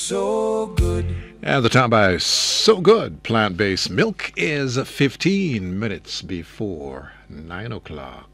so good. And the time by So Good Plant-Based Milk is 15 minutes before 9 o'clock.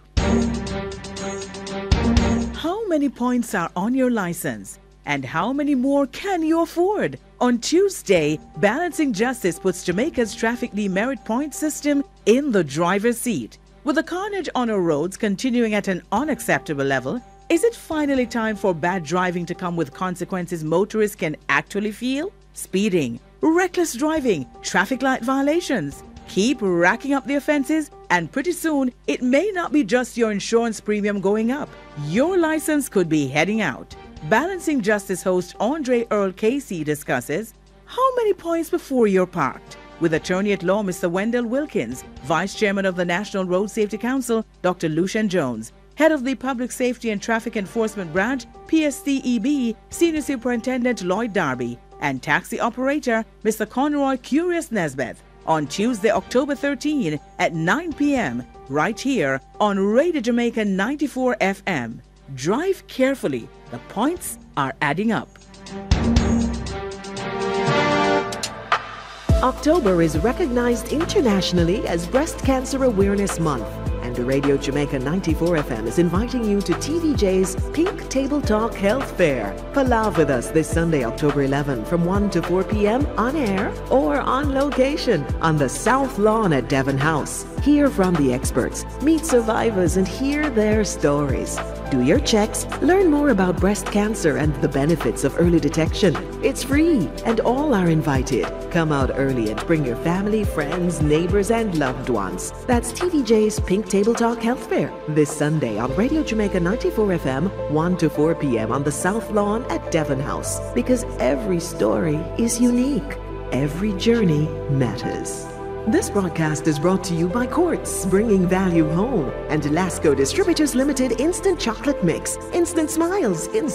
How many points are on your license? And how many more can you afford? On Tuesday, Balancing Justice puts Jamaica's traffic demerit point system in the driver's seat. With the carnage on our roads continuing at an unacceptable level, is it finally time for bad driving to come with consequences motorists can actually feel? Speeding, reckless driving, traffic light violations. Keep racking up the offenses, and pretty soon, it may not be just your insurance premium going up. Your license could be heading out. Balancing Justice host Andre Earl Casey discusses how many points before you're parked, with attorney at law Mr. Wendell Wilkins, Vice Chairman of the National Road Safety Council Dr. Lucian Jones, Head of the Public Safety and Traffic Enforcement Branch PSTEB Senior Superintendent Lloyd Darby, and taxi operator Mr. Conroy Curious Nesbeth on Tuesday, October 13 at 9 p.m. right here on Radio Jamaica 94 FM. Drive carefully. The points are adding up. October is recognized internationally as Breast Cancer Awareness Month, and Radio Jamaica 94 FM is inviting you to TVJ's Pink Table Talk Health Fair. Palav with us this Sunday, October 11 from 1 to 4 p.m. on air or on location on the South Lawn at Devon House. Hear from the experts, meet survivors, and hear their stories. Do your checks, learn more about breast cancer and the benefits of early detection. It's free and all are invited. Come out early and bring your family, friends, neighbors, and loved ones. That's TVJ's Pink Table Talk Health Fair this Sunday on Radio Jamaica 94 FM, 1 to 4 p.m. on the South Lawn at Devon House. Because every story is unique. Every journey matters. This broadcast is brought to you by Quartz, bringing value home, and Lasco Distributors Limited Instant Chocolate Mix. Instant smiles, instant